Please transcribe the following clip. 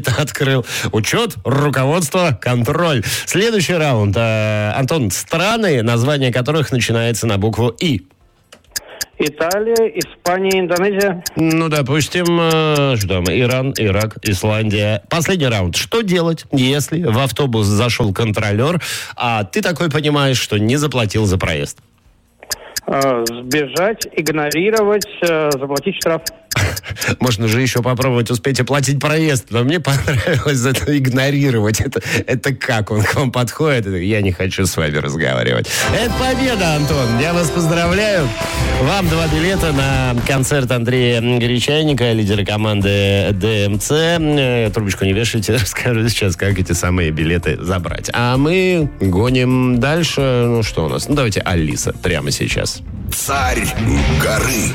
открыл. Учет, руководство, контроль. Следующий раунд. Антон, страны, название которых начинается на букву «И». Италия, Испания, Индонезия. Ну, допустим, что там, Иран, Ирак, Исландия. Последний раунд. Что делать, если в автобус зашел контролер, а ты такой понимаешь, что не заплатил за проезд? Сбежать, игнорировать, заплатить штраф. Можно же еще попробовать успеть оплатить проезд. Но мне понравилось это игнорировать. Это как? Он к вам подходит? Я не хочу с вами разговаривать. Это победа, Антон. Я вас поздравляю. Вам 2 билета на концерт Андрея Гречаника, лидера команды ДМЦ. Трубочку не вешайте. Расскажу сейчас, как эти самые билеты забрать. А мы гоним дальше. Ну, что у нас? Ну, давайте Алиса прямо сейчас. Царь горы.